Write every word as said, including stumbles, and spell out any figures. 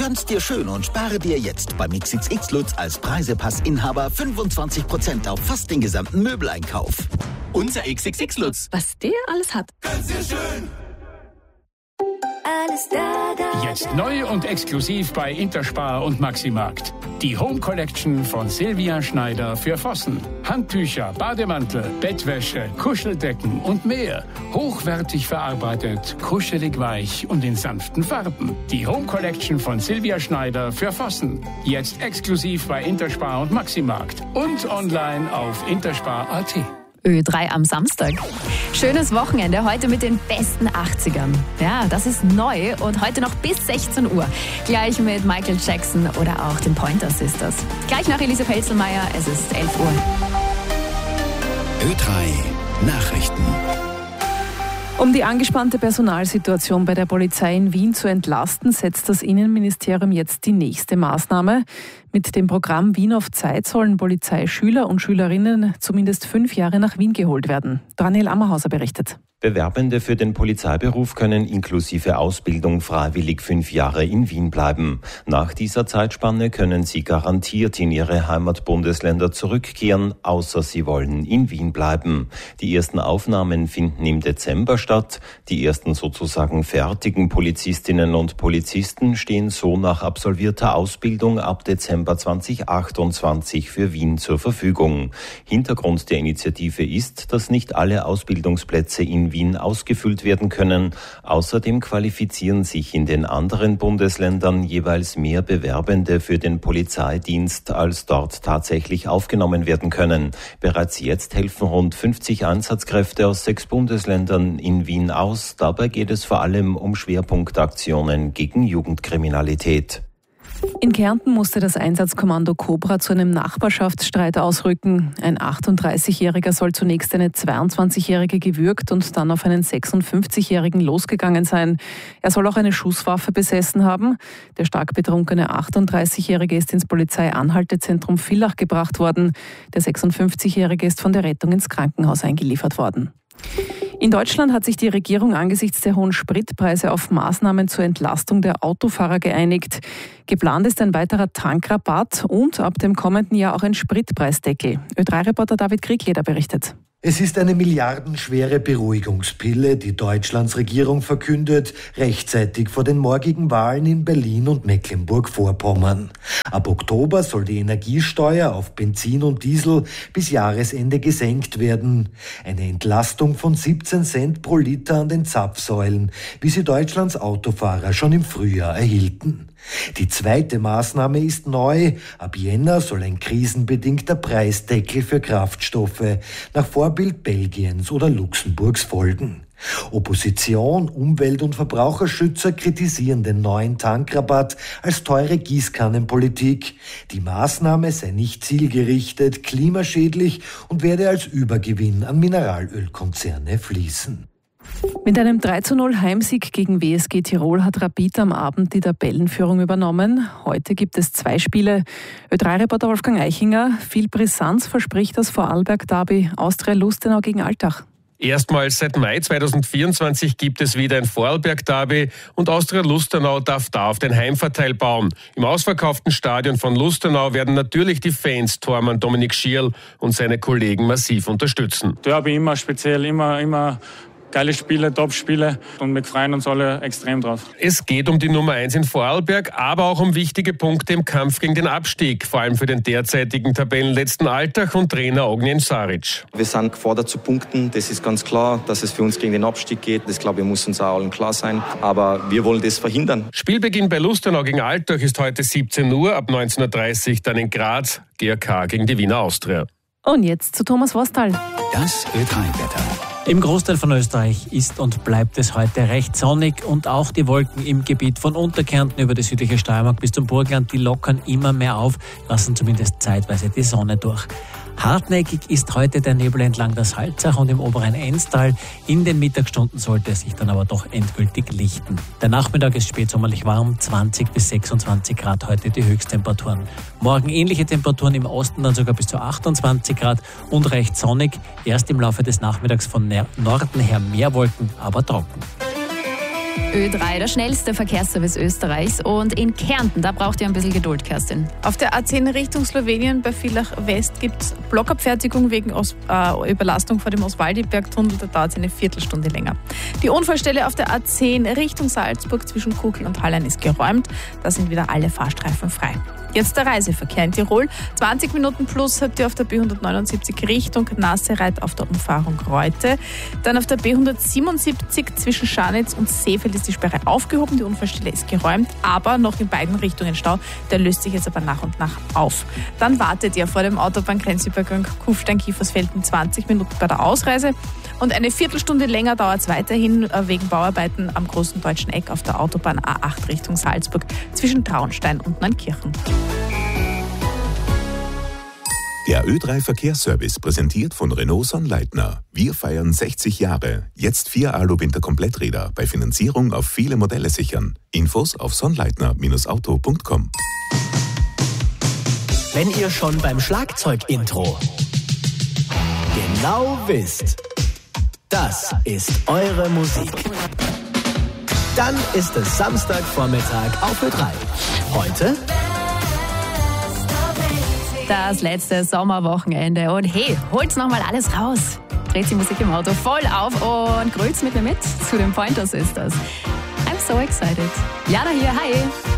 Gönn's dir schön und spare dir jetzt beim X X X Lutz als Preisepassinhaber fünfundzwanzig Prozent auf fast den gesamten Möbeleinkauf. Unser X X X Lutz. Was der alles hat. Gönn's dir schön. Alles da, da, Jetzt neu und exklusiv bei Interspar und Maximarkt. Die Home Collection von Silvia Schneider für Vossen. Handtücher, Bademantel, Bettwäsche, Kuscheldecken und mehr. Hochwertig verarbeitet, kuschelig weich und in sanften Farben. Die Home Collection von Silvia Schneider für Vossen. Jetzt exklusiv bei Interspar und Maximarkt. Und online auf interspar punkt at. Ö drei am Samstag. Schönes Wochenende, heute mit den besten achtzigern. Ja, das ist neu und heute noch bis sechzehn Uhr. Gleich mit Michael Jackson oder auch den Pointer Sisters. Gleich nach Elise Pelzelmeier, es ist elf Uhr. Ö drei Nachrichten. Um die angespannte Personalsituation bei der Polizei in Wien zu entlasten, setzt das Innenministerium jetzt die nächste Maßnahme. Mit dem Programm Wien auf Zeit sollen Polizeischüler und Schülerinnen zumindest fünf Jahre nach Wien geholt werden. Daniel Ammerhauser berichtet. Bewerbende für den Polizeiberuf können inklusive Ausbildung freiwillig fünf Jahre in Wien bleiben. Nach dieser Zeitspanne können sie garantiert in ihre Heimatbundesländer zurückkehren, außer sie wollen in Wien bleiben. Die ersten Aufnahmen finden im Dezember statt. Die ersten sozusagen fertigen Polizistinnen und Polizisten stehen so nach absolvierter Ausbildung ab Dezember zweitausendachtundzwanzig für Wien zur Verfügung. Hintergrund der Initiative ist, dass nicht alle Ausbildungsplätze in Wien ausgefüllt werden können. Außerdem qualifizieren sich in den anderen Bundesländern jeweils mehr Bewerbende für den Polizeidienst, als dort tatsächlich aufgenommen werden können. Bereits jetzt helfen rund fünfzig Einsatzkräfte aus sechs Bundesländern in Wien aus. Dabei geht es vor allem um Schwerpunktaktionen gegen Jugendkriminalität. In Kärnten musste das Einsatzkommando Cobra zu einem Nachbarschaftsstreit ausrücken. Ein achtunddreißigjähriger soll zunächst eine zweiundzwanzigjährige gewürgt und dann auf einen sechsundfünfzigjährigen losgegangen sein. Er soll auch eine Schusswaffe besessen haben. Der stark betrunkene achtunddreißigjährige ist ins Polizeianhaltezentrum Villach gebracht worden. Der sechsundfünfzigjährige ist von der Rettung ins Krankenhaus eingeliefert worden. In Deutschland hat sich die Regierung angesichts der hohen Spritpreise auf Maßnahmen zur Entlastung der Autofahrer geeinigt. Geplant ist ein weiterer Tankrabatt und ab dem kommenden Jahr auch ein Spritpreisdeckel. Ö drei Reporter David Kriegleder berichtet. Es ist eine milliardenschwere Beruhigungspille, die Deutschlands Regierung verkündet, rechtzeitig vor den morgigen Wahlen in Berlin und Mecklenburg-Vorpommern. Ab Oktober soll die Energiesteuer auf Benzin und Diesel bis Jahresende gesenkt werden. Eine Entlastung von siebzehn Cent pro Liter an den Zapfsäulen, wie sie Deutschlands Autofahrer schon im Frühjahr erhielten. Die zweite Maßnahme ist neu. Ab Jänner soll ein krisenbedingter Preisdeckel für Kraftstoffe nach Vorbild Belgiens oder Luxemburgs folgen. Opposition, Umwelt- und Verbraucherschützer kritisieren den neuen Tankrabatt als teure Gießkannenpolitik. Die Maßnahme sei nicht zielgerichtet, klimaschädlich und werde als Übergewinn an Mineralölkonzerne fließen. Mit einem drei zu null Heimsieg gegen W S G Tirol hat Rapid am Abend die Tabellenführung übernommen. Heute gibt es zwei Spiele. Ö drei Reporter Wolfgang Eichinger, viel Brisanz verspricht das Vorarlberg-Derby Austria Lustenau gegen Altach. Erstmals seit Mai zweitausendvierundzwanzig gibt es wieder ein Vorarlberg-Derby und Austria Lustenau darf da auf den Heimvorteil bauen. Im ausverkauften Stadion von Lustenau werden natürlich die Fans Tormann Dominik Schierl und seine Kollegen massiv unterstützen. Derby immer speziell, immer, immer geile Spiele, Top-Spiele und wir freuen uns alle extrem drauf. Es geht um die Nummer eins in Vorarlberg, aber auch um wichtige Punkte im Kampf gegen den Abstieg, vor allem für den derzeitigen Tabellenletzten Altach und Trainer Ognjen Saric. Wir sind gefordert zu punkten, das ist ganz klar, dass es für uns gegen den Abstieg geht. Das, glaube ich, muss uns auch allen klar sein, aber wir wollen das verhindern. Spielbeginn bei Lustenau gegen Altach ist heute siebzehn Uhr, ab neunzehn Uhr dreißig dann in Graz, G A K gegen die Wiener Austria. Und jetzt zu Thomas Worstal. Das Ö drei Wetter. Im Großteil von Österreich ist und bleibt es heute recht sonnig und auch die Wolken im Gebiet von Unterkärnten über die südliche Steiermark bis zum Burgenland, die lockern immer mehr auf, lassen zumindest zeitweise die Sonne durch. Hartnäckig ist heute der Nebel entlang der Salzach und im oberen Enstal. In den Mittagsstunden sollte es sich dann aber doch endgültig lichten. Der Nachmittag ist spätsommerlich warm, zwanzig bis sechsundzwanzig Grad heute die Höchsttemperaturen. Morgen ähnliche Temperaturen im Osten, dann sogar bis zu achtundzwanzig Grad und recht sonnig. Erst im Laufe des Nachmittags von Norden her mehr Wolken, aber trocken. Ö drei, der schnellste Verkehrsservice Österreichs. Und in Kärnten, da braucht ihr ein bisschen Geduld, Kerstin. Auf der A zehn Richtung Slowenien bei Villach West gibt es Blockabfertigung wegen Os- äh, Überlastung vor dem Oswaldibergtunnel. Da dauert es eine Viertelstunde länger. Die Unfallstelle auf der A zehn Richtung Salzburg zwischen Kugel und Hallein ist geräumt. Da sind wieder alle Fahrstreifen frei. Jetzt der Reiseverkehr in Tirol. zwanzig Minuten plus habt ihr auf der B hundertneunundsiebzig Richtung Nassereit auf der Umfahrung Reute. Dann auf der B hundertsiebenundsiebzig zwischen Scharnitz und Seefeld ist die Sperre aufgehoben. Die Unfallstelle ist geräumt, aber noch in beiden Richtungen Stau. Der löst sich jetzt aber nach und nach auf. Dann wartet ihr vor dem Autobahngrenzübergang Kufstein-Kiefersfelden zwanzig Minuten bei der Ausreise. Und eine Viertelstunde länger dauert es weiterhin wegen Bauarbeiten am Großen Deutschen Eck auf der Autobahn A acht Richtung Salzburg zwischen Traunstein und Neunkirchen. Der Ö drei Verkehrsservice präsentiert von Renault Sonnleitner. Wir feiern sechzig Jahre. Jetzt vier Alu-Winter-Kompletträder bei Finanzierung auf viele Modelle sichern. Infos auf sonnleitner Bindestrich auto Punkt com. Wenn ihr schon beim Schlagzeug-Intro genau wisst, das ist eure Musik, dann ist es Samstagvormittag auf Ö drei. Heute das letzte Sommerwochenende. Und hey, holt's nochmal alles raus. Dreht die Musik im Auto voll auf und grüßt mit mir mit zu den Pointer Sisters. I'm so excited. Jana hier, hi.